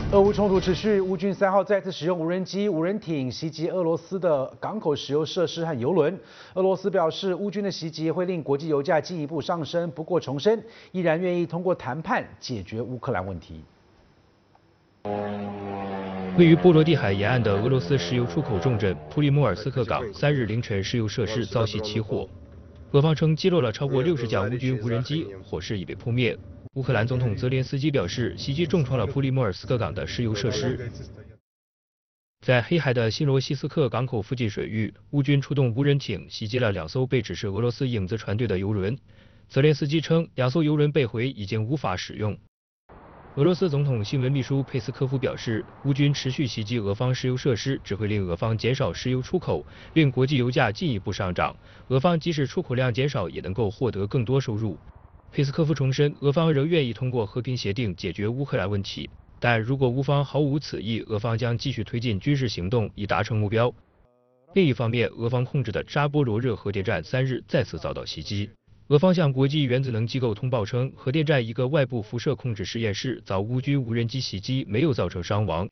俄乌冲突持续，乌军3号再次使用无人机、无人艇袭击俄罗斯的港口石油设施和油轮。俄罗斯表示，乌军的袭击会令国际油价进一步上升，不过重申依然愿意通过谈判解决乌克兰问题。 位于波罗的海沿岸的俄罗斯石油出口重镇普里莫尔斯克港3日凌晨石油设施遭袭起火，俄方称击落了超过60架乌军无人机，火势已被扑灭。乌克兰总统泽连斯基表示，袭击重创了普里莫尔斯克港的石油设施。在黑海的新罗西斯克港口附近水域，乌军出动无人艇袭击了2艘被指是俄罗斯影子船队的油轮。泽连斯基称，2艘油轮被毁，已经无法使用。俄罗斯总统新闻秘书佩斯科夫表示，乌军持续袭击俄方石油设施，只会令俄方减少石油出口，令国际油价进一步上涨。俄方即使出口量减少，也能够获得更多收入。佩斯科夫重申，俄方仍愿意通过和平协定解决乌克兰问题，但如果乌方毫无此意，俄方将继续推进军事行动以达成目标。另一方面，俄方控制的扎波罗热核电站3日再次遭到袭击。俄方向国际原子能机构通报称，核电站一个外部辐射控制实验室遭乌军无人机袭击，没有造成伤亡。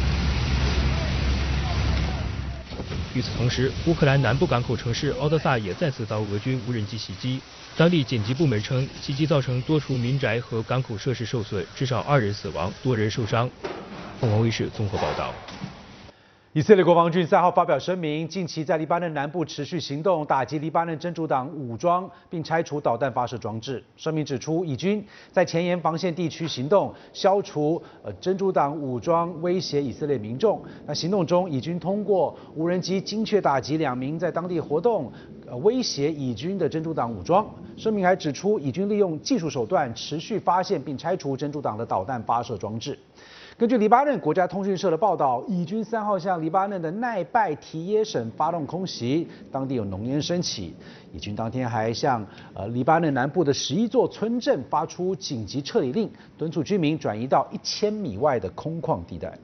与此同时，乌克兰南部港口城市奥德萨也再次遭俄军无人机袭击。当地紧急部门称，袭击造成多处民宅和港口设施受损，至少2人死亡，多人受伤。凤凰卫视综合报道。 以色列国防军3号发表声明，近期在黎巴嫩南部持续行动，打击黎巴嫩真主党武装，并拆除导弹发射装置。声明指出，以军在前沿防线地区行动，消除真主党武装威胁以色列民众。那行动中，以军通过无人机精确打击2名在当地活动、威胁以军的真主党武装。声明还指出，以军利用技术手段持续发现并拆除真主党的导弹发射装置。根据黎巴嫩国家通讯社的报道，以军3号向黎巴嫩的奈拜提耶省发动空袭，当地有浓烟升起。以军当天还向黎巴嫩南部的11座村镇发出紧急撤离令，敦促居民转移到1000米外的空旷地带。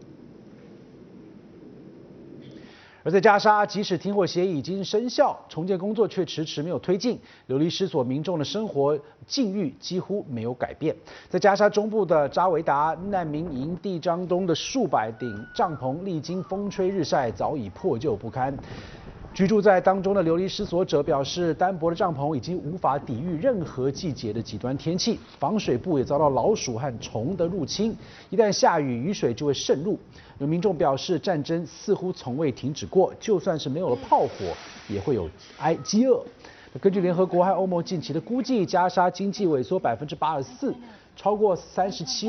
而在加沙，即使停火协议已经生效，重建工作却迟迟没有推进，流离失所民众的生活境遇几乎没有改变。在加沙中部的扎维达难民营地张东的数百顶帐篷，历经风吹日晒，早已破旧不堪。居住在当中的流离失所者表示，单薄的帐篷已经无法抵御任何季节的极端天气，防水布也遭到老鼠和虫的入侵，一旦下雨，雨水就会渗入。有民众表示，战争似乎从未停止过，就算是没有了炮火，也会有饥饿。根据联合国和欧盟近期的估计，加沙经济萎缩84%，超过37